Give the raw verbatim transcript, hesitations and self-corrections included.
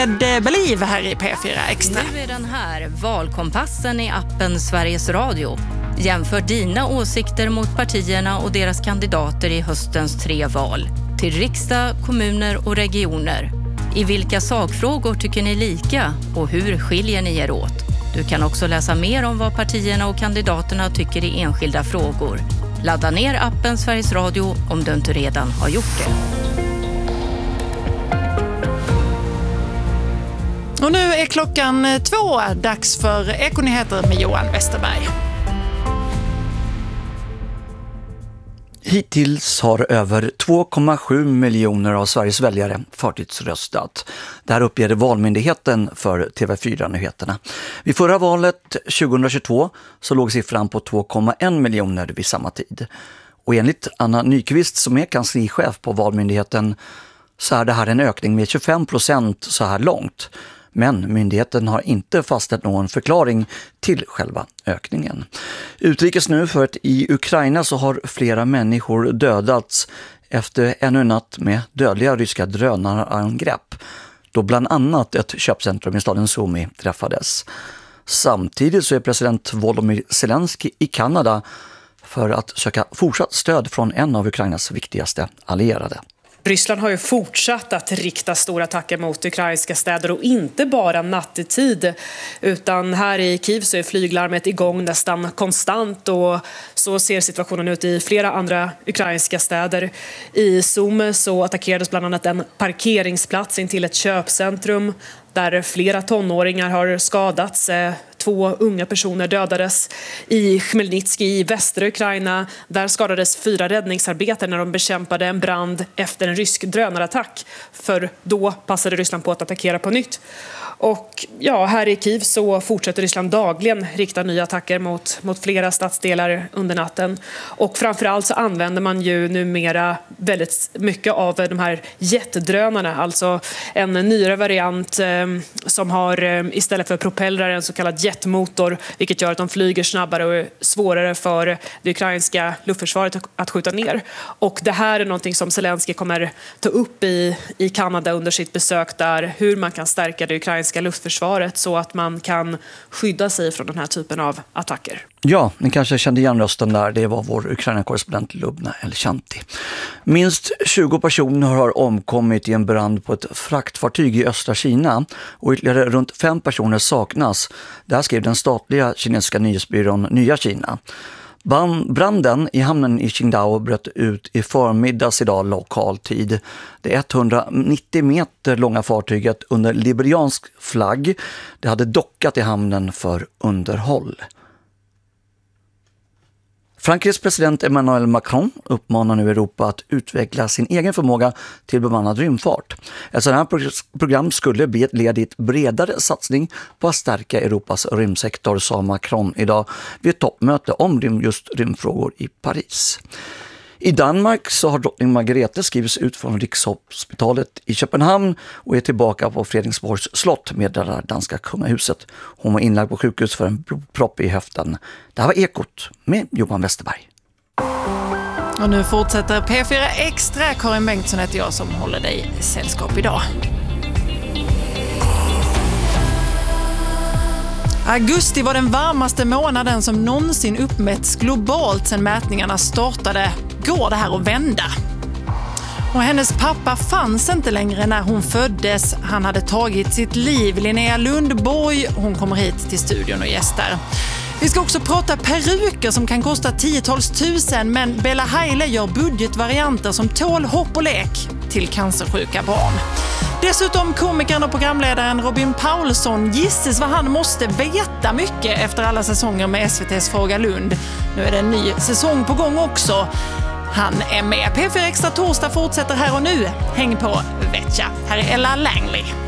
med Believe här i P fyra Extra. Nu är den här, valkompassen i appen Sveriges Radio. Jämför dina åsikter mot partierna och deras kandidater i höstens tre val. Till riksdag, kommuner och regioner. I vilka sakfrågor tycker ni lika och hur skiljer ni er åt? Du kan också läsa mer om vad partierna och kandidaterna tycker i enskilda frågor. Ladda ner appen Sveriges Radio om du inte redan har gjort det. Och nu är klockan två, dags för Ekonyheter med Johan Westerberg. Hittills har över två komma sju miljoner av Sveriges väljare förtidsröstat. Det här uppger Valmyndigheten för T V fyra-nyheterna. Vid förra valet tjugohundratjugotvå så låg siffran på två komma en miljoner vid samma tid. Och enligt Anna Nyqvist som är kanslichef på Valmyndigheten så är det här en ökning med tjugofem procent så här långt. Men myndigheten har inte fastställt någon förklaring till själva ökningen. Utrikes nu för att i Ukraina så har flera människor dödats efter ännu en natt med dödliga ryska drönarangrepp. Då bland annat ett köpcentrum i staden Sumy träffades. Samtidigt så är president Volodymyr Zelensky i Kanada för att söka fortsatt stöd från en av Ukrainas viktigaste allierade. Ryssland har ju fortsatt att rikta stora attacker mot ukrainska städer och inte bara nattetid utan här i Kiev så är flyglarmet igång nästan konstant och så ser situationen ut i flera andra ukrainska städer. I Sumy så attackerades bland annat en parkeringsplats in till ett köpcentrum där flera tonåringar har skadats. Två unga personer dödades. I Khmelnytski i västra Ukraina där skadades fyra räddningsarbetare när de bekämpade en brand efter en rysk drönarattack. För då passade Ryssland på att attackera på nytt. Och ja, här i Kiev så fortsätter Ryssland dagligen rikta nya attacker mot, mot flera stadsdelar under natten. Och framförallt så använder man ju numera väldigt mycket av de här jetdrönarna. Alltså en nyare variant eh, som har eh, istället för propellrar en så kallad jetmotor. Vilket gör att de flyger snabbare och är svårare för det ukrainska luftförsvaret att skjuta ner. Och det här är någonting som Zelensky kommer ta upp i, i Kanada under sitt besök där. Hur man kan stärka det ukrainska luftförsvaret så att man kan skydda sig från den här typen av attacker. Ja, ni kanske kände igen rösten där. Det var vår Ukraina-korrespondent Lubna Elchanti. Minst tjugo personer har omkommit i en brand på ett fraktfartyg i östra Kina och ytterligare runt fem personer saknas. Det här skrev den statliga kinesiska nyhetsbyrån Nya Kina. Branden i hamnen i Qingdao bröt ut i förmiddags idag lokal tid. Det etthundranittio meter långa fartyget under liberiansk flagg. Det hade dockat i hamnen för underhåll. Frankrikes president Emmanuel Macron uppmanar nu Europa att utveckla sin egen förmåga till bemannad rymdfart. Ett sådant här program skulle bli ett led i ett bredare satsning på att stärka Europas rymdsektor, sa Macron idag vid ett toppmöte om just rymdfrågor i Paris. I Danmark så har drottning Margrethe skrivits ut från Rikshospitalet i Köpenhamn och är tillbaka på Fredriksborgs slott med det danska kungahuset. Hon var inlagd på sjukhus för en propp i höften. Det här var Ekot med Johan Westerberg. Och nu fortsätter P fyra Extra. Karin Bengtsson heter jag som håller dig i sällskap idag. Augusti var den varmaste månaden som någonsin uppmätts globalt sedan mätningarna startade. Går det här att vända? Och hennes pappa fanns inte längre när hon föddes. Han hade tagit sitt liv. Linnea Lundborg, hon kommer hit till studion och gästar. Vi ska också prata peruker som kan kosta tiotals tusen, men Bella Haile gör budgetvarianter som tål hopp och lek till cancersjuka barn. Dessutom komikern och programledaren Robin Paulsson gissas vad han måste veta mycket efter alla säsonger med S V T:s Fråga Lund. Nu är det en ny säsong på gång också. Han är med. P fyra Extra torsdag fortsätter här och nu. Häng på Vetja. Här är Ella Langley.